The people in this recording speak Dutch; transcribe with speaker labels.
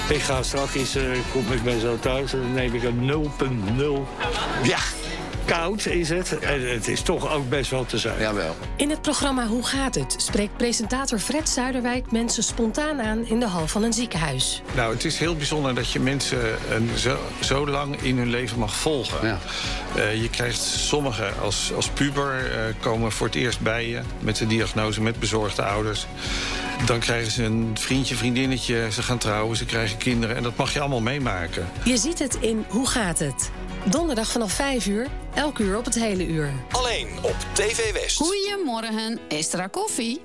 Speaker 1: Ik ga straks, kom ik ben zo thuis, dan neem ik een 0,0. Ja, koud is het. En het is toch ook best wel te zijn.
Speaker 2: Jawel.
Speaker 3: In het programma Hoe gaat het? Spreekt presentator Fred Zuiderwijk mensen spontaan aan in de hal van een ziekenhuis.
Speaker 4: Nou, het is heel bijzonder dat je mensen zo lang in hun leven mag volgen.
Speaker 2: Ja.
Speaker 4: Je krijgt sommigen als puber komen voor het eerst bij je met de diagnose, met bezorgde ouders. Dan krijgen ze een vriendje, vriendinnetje, ze gaan trouwen, ze krijgen kinderen. En dat mag je allemaal meemaken.
Speaker 3: Je ziet het in Hoe gaat het? Donderdag vanaf 5 uur, elk uur op het hele uur.
Speaker 5: Alleen op TV West.
Speaker 6: Goedemorgen, extra koffie?